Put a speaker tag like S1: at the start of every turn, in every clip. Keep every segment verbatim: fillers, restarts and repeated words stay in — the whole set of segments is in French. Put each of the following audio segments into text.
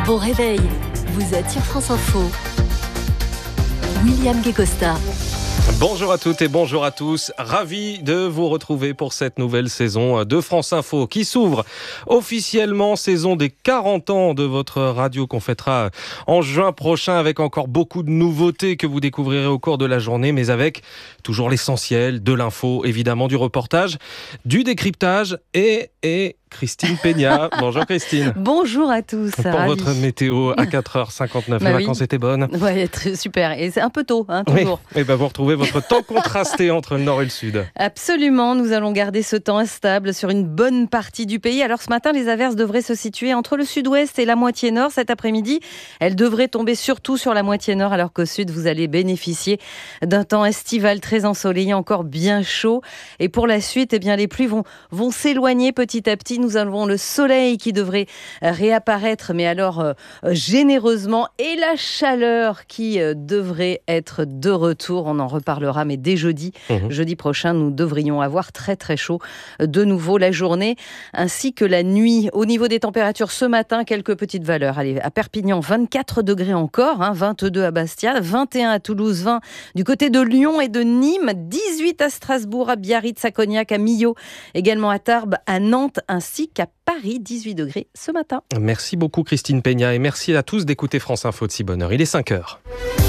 S1: Bon réveil, vous êtes sur France Info. William Guécosta.
S2: Bonjour à toutes et bonjour à tous. Ravi de vous retrouver pour cette nouvelle saison de France Info qui s'ouvre officiellement, saison des quarante ans de votre radio qu'on fêtera en juin prochain avec encore beaucoup de nouveautés que vous découvrirez au cours de la journée, mais avec toujours l'essentiel de l'info, évidemment du reportage, du décryptage et, et Christine Peña. Bonjour Christine.
S3: Bonjour à tous.
S2: Pour
S3: ravi.
S2: votre météo à quatre heures cinquante-neuf, bah les oui. vacances étaient bonnes.
S3: Ouais, très, super. Et c'est un peu tôt, hein, toujours.
S2: Oui. Et ben vous retrouvez votre temps contrasté entre le nord et le sud.
S3: Absolument, nous allons garder ce temps instable sur une bonne partie du pays. Alors ce matin, les averses devraient se situer entre le sud-ouest et la moitié nord. Cet après-midi, elles devraient tomber surtout sur la moitié nord, alors qu'au sud, vous allez bénéficier d'un temps estival très ensoleillé, encore bien chaud. Et pour la suite, eh bien, les pluies vont, vont s'éloigner petit à petit. Nous avons le soleil qui devrait réapparaître, mais alors euh, généreusement, et la chaleur qui euh, devrait être de retour. On en reparlera, mais dès jeudi, mmh. jeudi prochain, nous devrions avoir très très chaud de nouveau la journée, ainsi que la nuit. Au niveau des températures, ce matin, quelques petites valeurs. Allez, à Perpignan, vingt-quatre degrés encore, hein, vingt-deux à Bastia, vingt et un à Toulouse, vingt du côté de Lyon et de Nîmes, dix-huit à Strasbourg, à Biarritz, à Cognac, à Millau, également à Tarbes, à Nantes, ainsi qu'à Paris, dix-huit degrés ce matin.
S2: Merci beaucoup Christine Peña et merci à tous d'écouter France Info de si bonne heure. Il est cinq heures.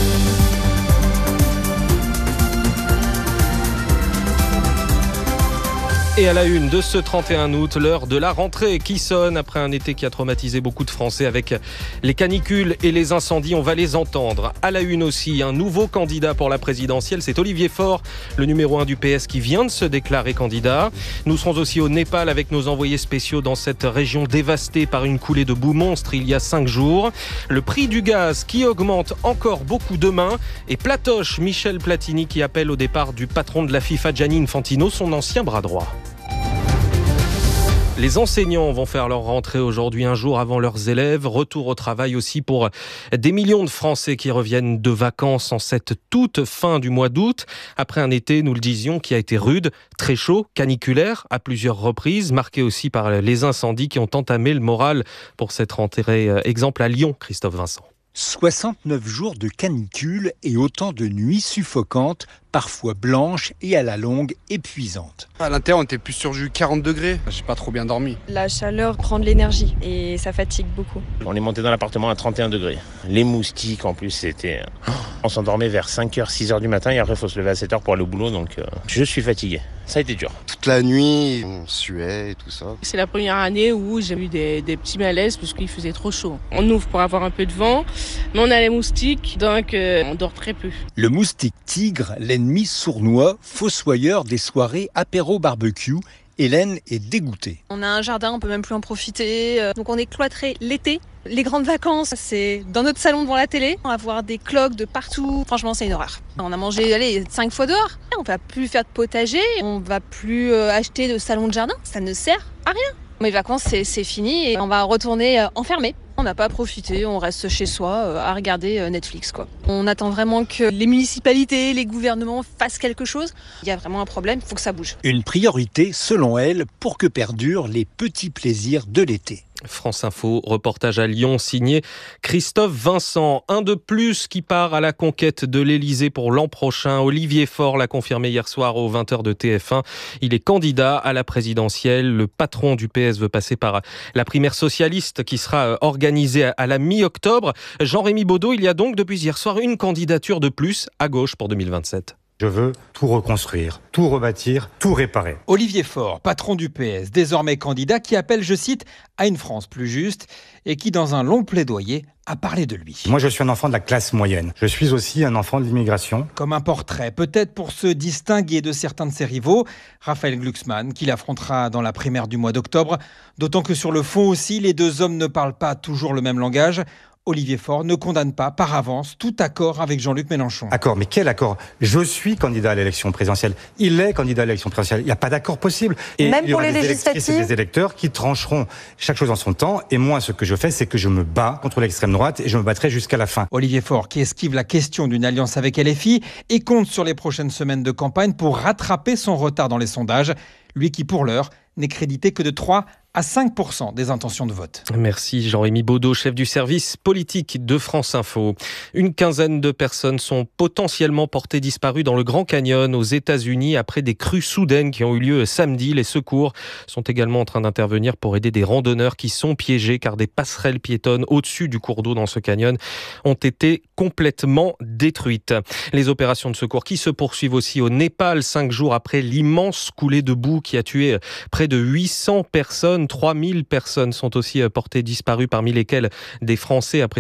S2: Et à la une de ce trente et un août, l'heure de la rentrée qui sonne après un été qui a traumatisé beaucoup de Français avec les canicules et les incendies. On va les entendre. À la une aussi, un nouveau candidat pour la présidentielle, c'est Olivier Faure, le numéro un du P S qui vient de se déclarer candidat. Nous serons aussi au Népal avec nos envoyés spéciaux dans cette région dévastée par une coulée de boue monstre il y a cinq jours. Le prix du gaz qui augmente encore beaucoup demain. Et Platoche, Michel Platini qui appelle au départ du patron de la FIFA, Gianni Infantino, son ancien bras droit. Les enseignants vont faire leur rentrée aujourd'hui, un jour avant leurs élèves. Retour au travail aussi pour des millions de Français qui reviennent de vacances en cette toute fin du mois d'août. Après un été, nous le disions, qui a été rude, très chaud, caniculaire à plusieurs reprises, marqué aussi par les incendies qui ont entamé le moral pour cette rentrée. Exemple à Lyon, Christophe Vincent.
S4: soixante-neuf jours de canicule et autant de nuits suffocantes, parfois blanches et à la longue épuisantes.
S5: À l'intérieur, on était plus sur du quarante degrés. J'ai pas trop bien dormi.
S6: La chaleur prend de l'énergie et ça fatigue beaucoup.
S7: On est monté dans l'appartement à trente et un degrés. Les moustiques, en plus, c'était... On s'endormait vers cinq heures, six heures du matin et après, il faut se lever à sept heures pour aller au boulot. Donc, euh, je suis fatigué. Ça a été dur.
S8: Toute la nuit, on suait et tout ça.
S9: C'est la première année où j'ai eu des, des petits malaises parce qu'il faisait trop chaud. On ouvre pour avoir un peu de vent, mais on a les moustiques, donc euh, on dort très peu.
S4: Le moustique tigre, l'ennemi sournois, fossoyeur des soirées apéro-barbecue, Hélène est dégoûtée.
S10: On a un jardin, on peut même plus en profiter, donc on est cloîtré l'été. Les grandes vacances, c'est dans notre salon devant la télé, avoir des cloques de partout. Franchement, c'est une horreur. On a mangé, allez, cinq fois dehors. On va plus faire de potager, on va plus acheter de salon de jardin. Ça ne sert à rien. Mes vacances, c'est, c'est fini et on va retourner enfermé. On n'a pas profité, on reste chez soi à regarder Netflix, quoi. On attend vraiment que les municipalités, les gouvernements fassent quelque chose. Il y a vraiment un problème, il faut que ça bouge.
S4: Une priorité, selon elle, pour que perdurent les petits plaisirs de l'été.
S2: France Info, reportage à Lyon, signé Christophe Vincent. Un de plus qui part à la conquête de l'Élysée pour l'an prochain. Olivier Faure l'a confirmé hier soir aux vingt heures de T F un. Il est candidat à la présidentielle. Le patron du P S veut passer par la primaire socialiste qui sera organisée à la mi-octobre. Jean-Rémy Baudot, il y a donc depuis hier soir une candidature de plus à gauche pour deux mille vingt-sept.
S11: Je veux tout reconstruire, tout rebâtir, tout réparer.
S12: Olivier Faure, patron du P S, désormais candidat, qui appelle, je cite, à une France plus juste et qui, dans un long plaidoyer, a parlé de lui.
S11: Moi, je suis un enfant de la classe moyenne. Je suis aussi un enfant de l'immigration.
S12: Comme un portrait, peut-être pour se distinguer de certains de ses rivaux, Raphaël Glucksmann, qui l'affrontera dans la primaire du mois d'octobre. D'autant que sur le fond aussi, les deux hommes ne parlent pas toujours le même langage. Olivier Faure ne condamne pas par avance tout accord avec Jean-Luc Mélenchon.
S11: Accord, mais quel accord ? Je suis candidat à l'élection présidentielle. Il est candidat à l'élection présidentielle. Il n'y a pas d'accord possible.
S10: Et même pour les législatives ?
S11: C'est des électeurs qui trancheront chaque chose en son temps. Et moi, ce que je fais, c'est que je me bats contre l'extrême droite et je me battrai jusqu'à la fin.
S12: Olivier Faure, qui esquive la question d'une alliance avec L F I et compte sur les prochaines semaines de campagne pour rattraper son retard dans les sondages. Lui qui, pour l'heure, n'est crédité que de trois à cinq pour cent des intentions de vote.
S2: Merci Jean-Rémy Baudot, chef du service politique de France Info. Une quinzaine de personnes sont potentiellement portées disparues dans le Grand Canyon aux États-Unis après des crues soudaines qui ont eu lieu samedi. Les secours sont également en train d'intervenir pour aider des randonneurs qui sont piégés car des passerelles piétonnes au-dessus du cours d'eau dans ce canyon ont été complètement détruites. Les opérations de secours qui se poursuivent aussi au Népal, cinq jours après l'immense coulée de boue qui a tué près de huit cents personnes. trois mille personnes sont aussi portées disparues, parmi lesquelles des Français après